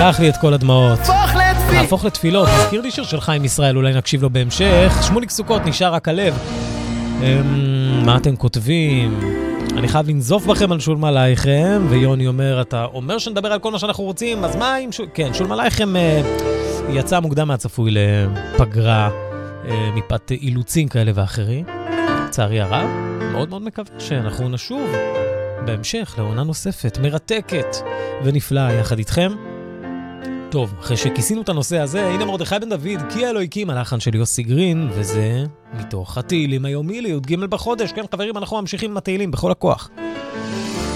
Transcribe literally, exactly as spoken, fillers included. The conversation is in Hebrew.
קח לי את כל הדמעות. להפוך לתפילות. תזכיר לי שיר של חיים ישראל, אולי נקשיב לו בהמשך. שמוליק סוכות, נשאר רק הלב. מה אתם כותבים? אני חייב לנזוף בכם על שולם עלייכם, ויוני אומר, אתה אומר שנדבר על כל מה שאנחנו רוצים, אז מה אם... ש... כן, שולם עלייכם יצא מוקדם מהצפוי לפגרה, מפאת אילוצים כאלה ואחרים. לצערי הרב, מאוד מאוד מקווה שאנחנו נשוב בהמשך לעונה נוספת, מרתקת ונפלאה יחד איתכם. טוב, אחרי שכיסינו את הנושא הזה, הנה מרדכי בן דוד, כי אלוהיקים, הלחן של יוסי גרין, וזה מתוך התהילים היומי לי"ג בחודש. כן, חברים, אנחנו ממשיכים עם התהילים בכל הכוח.